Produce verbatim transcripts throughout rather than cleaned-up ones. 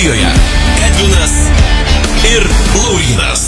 studijoje Edvinas ir Laurynas.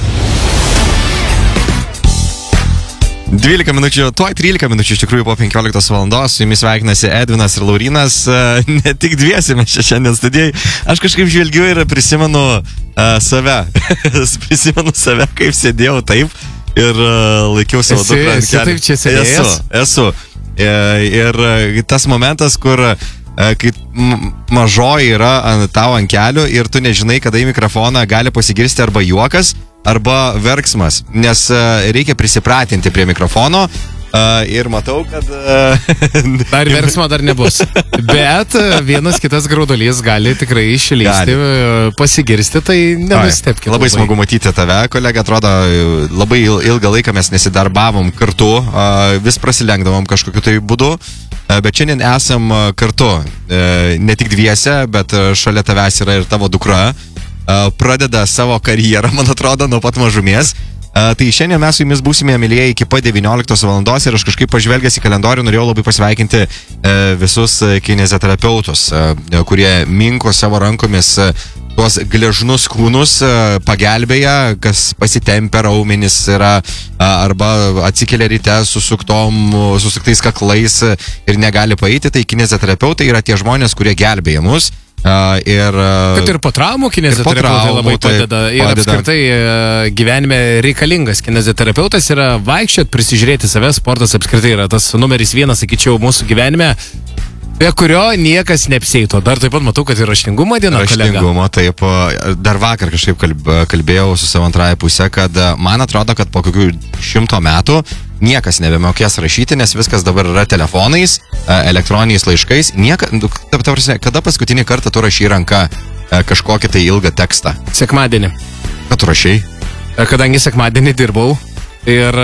dvylika minučių, tuoj trylika minučių iš tikrųjų po penkioliktos valandos, su jumis sveikinasi Edvinas ir Laurynas, ne tik dviesi mes čia šiandien studijai, aš kažkaip žvelgiu ir prisimenu uh, save, prisimenu save, kaip sėdėjau taip ir uh, laikiau savo dukrą ant kelių. Taip čia sėdėjęs? Esu, esu. Ir, ir tas momentas, kur kai mažoji yra ant tavo ant kelių ir tu nežinai, kada į mikrofoną gali pasigirsti arba juokas, arba verksmas, nes reikia prisipratinti prie mikrofono ir matau, kad... Dar verksmo dar nebus. Bet vienas kitas graudulys gali tikrai išlysti, pasigirsti, tai nenustebkite. Labai smagu matyti tave, kolega, atrodo, labai ilgą laiką mes nesidarbavom kartu, vis prasilenkdavom kažkokiu tai būdu, bet šiandien esam kartu, ne tik dviese, bet šalia tavęs yra ir tavo dukra, pradeda savo karjerą, man atrodo, nuo pat mažumės. Tai šiandien mes su jumis būsime, mylėjai, iki pat devynioliktos valandos ir aš kažkaip pažvelgęs į kalendorių norėjau labai pasveikinti visus kineziterapeutus, kurie minko savo rankomis tuos gležnus kūnus, pagelbėja, kas pasitempia raumenis yra, arba atsikelia ryte susuktom, susuktais kaklais ir negali paeiti, tai kineziterapeutai yra tie žmonės, kurie gelbėja mus. Uh, ir, uh, Kad ir po traumų kineziterapeutai labai padeda. Ir padeda. Apskritai uh, gyvenime reikalingas kineziterapeutas yra vaikščiot, prisižiūrėti save, sportas apskritai yra tas numeris vienas, sakyčiau, mūsų gyvenime, be kurio niekas neapsieito. Dar taip pat matau, kad ir raštingumo diena, kolega. Raštingumo, taip. Dar vakar kažkaip kalb, kalbėjau su savo antrąją pusę, kad man atrodo, kad po kokių šimto metų niekas nebemokės rašyti, nes viskas dabar yra telefonais, elektroniniais laiškais. Nieka, ta, ta prasme, kada paskutinį kartą tu rašai ranka kažkokį tai ilgą tekstą? Sekmadienį. Ką tu rašai? Kadangi sekmadienį dirbau ir...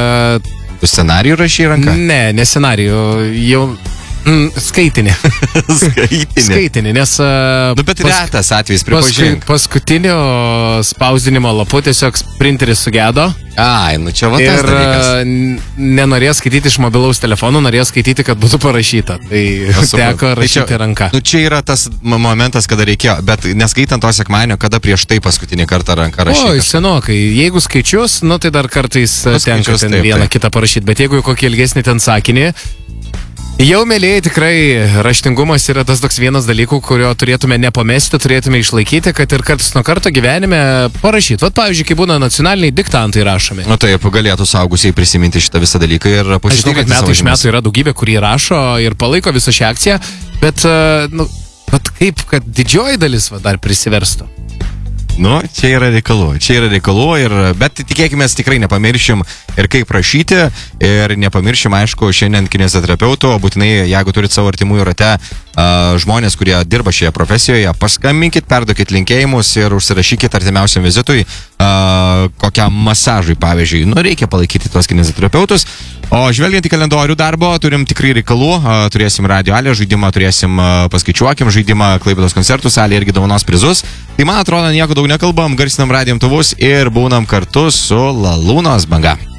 Tu scenarijų rašai ranka? Ne, ne scenarijų, jau... Mm, skaitinį. Skaitinį. Skaitinį, nes... Nu, bet pask... retas atvejs, pripažink. Paskui, paskutinio spausdinimo lapu tiesiog printeris sugedo. Ai, nu čia va tas dalykas. Ir nenorėjo skaityti iš mobilaus telefono, norėjo skaityti, kad būtų parašyta. Tai teko rašyti čia, ranka. Nu, čia yra tas momentas, kada reikėjo, bet neskaitant to sekmadienio, kada prieš tai paskutinį kartą ranka rašyti. O, senokai. Jeigu skaičius, nu tai dar kartais nu, tenka ten taip, vieną taip. kitą parašyti, bet jeigu kokį ilgesnį ten sakinį, jau, mėlėjai, tikrai raštingumas yra tas toks vienas dalykų, kurio turėtume nepamesti, turėtume išlaikyti, kad ir kartais nuo karto gyvenime parašyti. Vat, pavyzdžiui, kai būna nacionaliniai diktantai rašomi. Nu taip, galėtų suaugusiai prisiminti šitą visą dalyką ir pasitikrinti. Aš žinau, kad metų iš metų yra daugybė, kurie rašo ir palaiko visą šią akciją, bet, nu, vat kaip, kad didžioji dalis va, dar prisiverstų. Nu, čia yra reikalų, čia yra reikalų, ir, bet tikėkime, tikrai nepamiršim ir kaip prašyti, ir nepamiršim, aišku, šiandien kineziterapeutų, būtinai, jeigu turit savo artimųjų rate uh, žmonės, kurie dirba šioje profesijoje, paskambinkit, perduokit linkėjimus ir užsirašykit artimiausiam vizitui, uh, kokiam masažui, pavyzdžiui. Nu, reikia palaikyti tuos kineziterapeutus. O žvelgiant į kalendorių darbo, turim tikrai reikalų, uh, turėsim radio alę žaidimą, turėsim, uh, paskaičiuokim žaidimą Klaipėdos koncertų salė, irgi dovanos prizus. Tai man atrodo, nieko daug nekalbam, garsinam radijo imtuvus ir būnam kartu su Lalūnos banga.